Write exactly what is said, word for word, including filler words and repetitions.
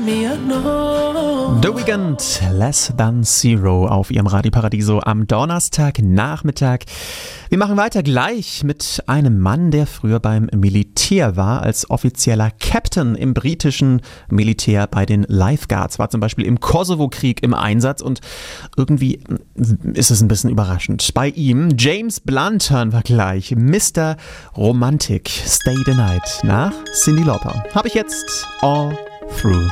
The Weeknd, Less Than Zero auf ihrem Radio Paradiso am Donnerstagnachmittag. Wir machen weiter gleich mit einem Mann, der früher beim Militär war, als offizieller Captain im britischen Militär bei den Lifeguards, war zum Beispiel im Kosovo-Krieg im Einsatz und irgendwie ist es ein bisschen überraschend. Bei ihm, James Blunt, hören wir gleich, Mister Romantic, Stay the Night nach Cyndi Lauper. Habe ich jetzt All Through